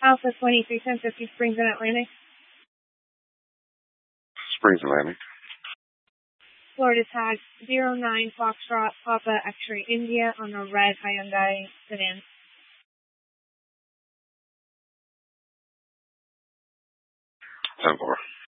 Alpha 23 1050 Springs and Atlantic. Springs Atlantic. Florida tag 09 Foxtrot Papa X-ray India on a red Hyundai sedan. 10-4.